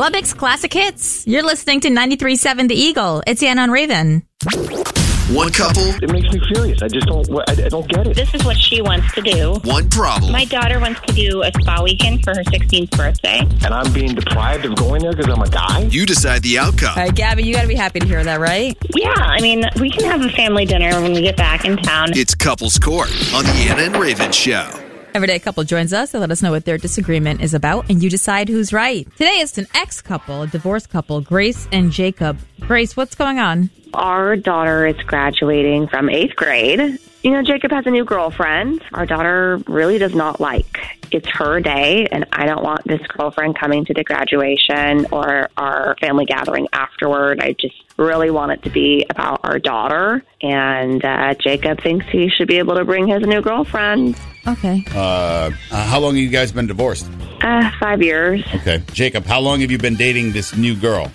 Lubbock's Classic Hits. You're listening to 93.7 The Eagle. It's Anna and Raven. One couple. It makes me furious. I don't get it. This is what she wants to do. One problem. My daughter wants to do a spa weekend for her 16th birthday. And I'm being deprived of going there because I'm a guy? You decide the outcome. All right, Gabby, you got to be happy to hear that, right? Yeah, I mean, we can have a family dinner when we get back in town. It's Couples Court on the Anna and Raven Show. Everyday couple joins us to let us know what their disagreement is about, and you decide who's right. Today it's an ex-couple, a divorced couple, Grace and Jacob. Grace, what's going on? Our daughter is graduating from 8th grade. You know, Jacob has a new girlfriend. Our daughter really does not like. It's her day, and I don't want this girlfriend coming to the graduation or our family gathering afterward. I just really want it to be about our daughter. And Jacob thinks he should be able to bring his new girlfriend. Okay. How long have you guys been divorced? 5 years. Okay. Jacob, how long have you been dating this new girl?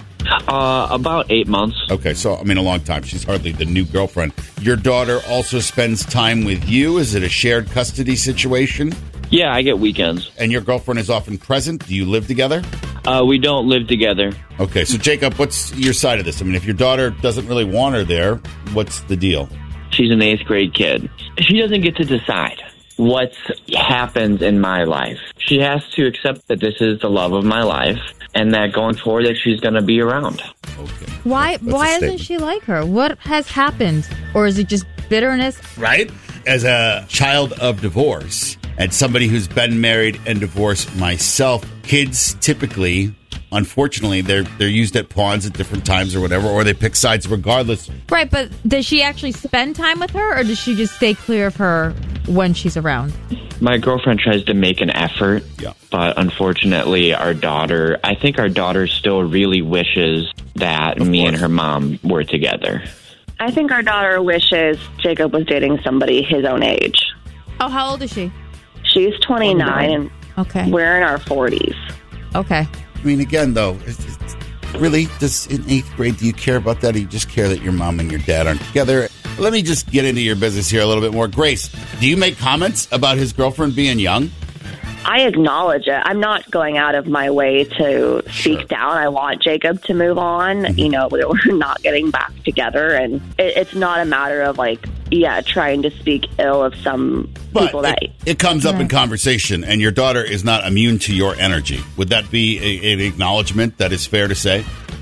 About 8 months. Okay, so, I mean, a long time. She's hardly the new girlfriend. Your daughter also spends time with you? Is it a shared custody situation? Yeah, I get weekends. And your girlfriend is often present? Do you live together? We don't live together. Okay, so Jacob, what's your side of this? I mean, if your daughter doesn't really want her there, what's the deal? She's an 8th grade kid. She doesn't get to decide what happens in my life. She has to accept that this is the love of my life and that going forward that she's going to be around. Okay. Why doesn't she like her? What has happened? Or is it just bitterness? Right? As a child of divorce and somebody who's been married and divorced myself, kids typically, unfortunately, they're used at pawns at different times or whatever, or they pick sides regardless. Right, but does she actually spend time with her, or does she just stay clear of her when she's around? My girlfriend tries to make an effort, Yeah. but unfortunately I think our daughter still really wishes that me and her mom were together. I think our daughter wishes Jacob was dating somebody his own age. Oh, how old is she? She's 29, and Okay. we're in our 40s. Okay. I mean, again, though, really, in 8th grade, do you care about that, or you just care that your mom and your dad aren't together? Let me just get into your business here a little bit more. Grace, do you make comments about his girlfriend being young? I acknowledge it. I'm not going out of my way to speak down. I want Jacob to move on. Mm-hmm. You know, we're not getting back together. And it's not a matter of trying to speak ill of some people that... It comes up in conversation, and your daughter is not immune to your energy. Would that be an acknowledgement that is fair to say?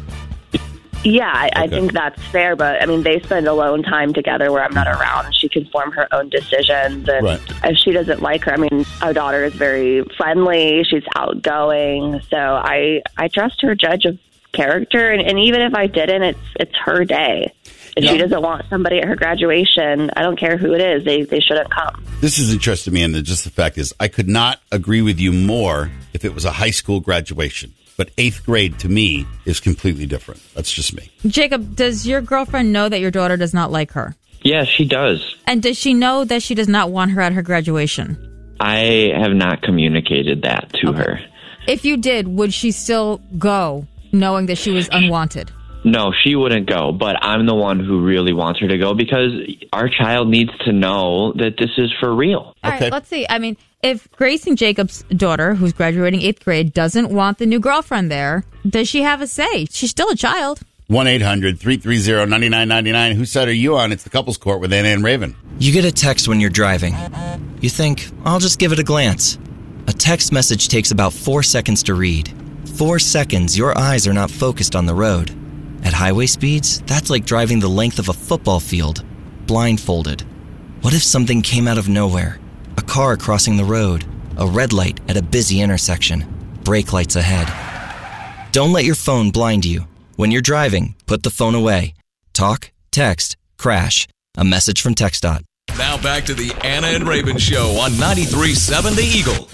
Yeah, I think that's fair, but I mean, they spend alone time together where I'm not around. She can form her own decisions, and if she doesn't like her, I mean, our daughter is very friendly. She's outgoing, so I trust her judge of character. And even if I didn't, it's her day. If she doesn't want somebody at her graduation, I don't care who it is. They shouldn't come. This is interesting to me, and just the fact is, I could not agree with you more if it was a high school graduation. But 8th grade, to me, is completely different. That's just me. Jacob, does your girlfriend know that your daughter does not like her? Yeah, she does. And does she know that she does not want her at her graduation? I have not communicated that to her. If you did, would she still go knowing that she was unwanted? No, she wouldn't go, but I'm the one who really wants her to go because our child needs to know that this is for real. All right, let's see. I mean, if Grace and Jacob's daughter, who's graduating 8th grade, doesn't want the new girlfriend there, does she have a say? She's still a child. 1-800-330-9999. Whose side are you on? It's the Couples Court with Anna and Raven. You get a text when you're driving. You think, I'll just give it a glance. A text message takes about 4 seconds to read. 4 seconds, your eyes are not focused on the road. At highway speeds, that's like driving the length of a football field, blindfolded. What if something came out of nowhere? A car crossing the road, a red light at a busy intersection, brake lights ahead. Don't let your phone blind you. When you're driving, put the phone away. Talk, text, crash. A message from TxDOT. Now back to the Anna and Raven Show on 93.7 The Eagle.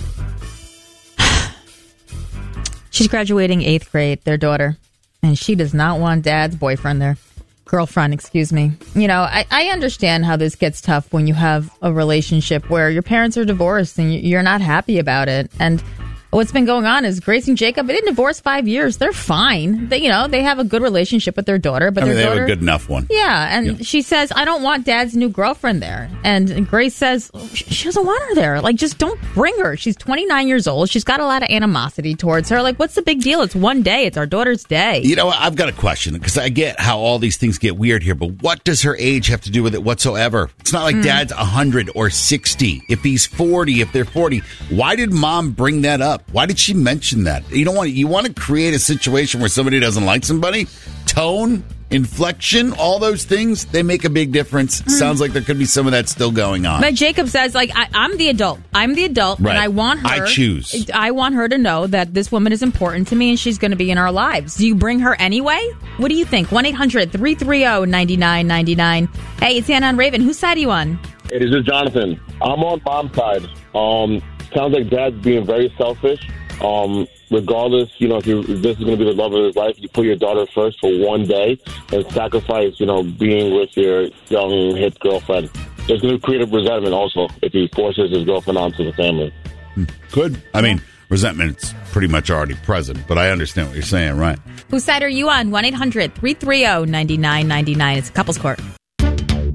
She's graduating 8th grade, their daughter, and she does not want dad's boyfriend there. Girlfriend, excuse me. You know, I understand how this gets tough when you have a relationship where your parents are divorced and you're not happy about it. And What's been going on is Grace and Jacob, they didn't divorce 5 years. They're fine. They have a good relationship with their daughter. But they daughter, have a good enough one. Yeah, and she says, I don't want Dad's new girlfriend there. And Grace says, she doesn't want her there. Like, just don't bring her. She's 29 years old. She's got a lot of animosity towards her. Like, what's the big deal? It's one day. It's our daughter's day. You know, I've got a question, because I get how all these things get weird here, but what does her age have to do with it whatsoever? It's not like Dad's 100 or 60. If he's 40, if they're 40, why did Mom bring that up? Why did she mention that? You want to create a situation where somebody doesn't like somebody? Tone, inflection, all those things, they make a big difference. Sounds like there could be some of that still going on. But Jacob says, like, I'm the adult. I'm the adult, right. And I want her. I choose. I want her to know that this woman is important to me and she's going to be in our lives. Do you bring her anyway? What do you think? 1-800-330-9999. Hey, it's Anna and Raven. Whose side are you on? Hey, this is Jonathan. I'm on Mom's side. Sounds like Dad's being very selfish. Regardless, if this is going to be the love of his life, you put your daughter first for one day and sacrifice, being with your young, hip girlfriend. It's going to create a resentment also if he forces his girlfriend onto the family. Good. I mean, resentment's pretty much already present, but I understand what you're saying, right? Whose side are you on? 1-800-330-9999. It's Couples Court.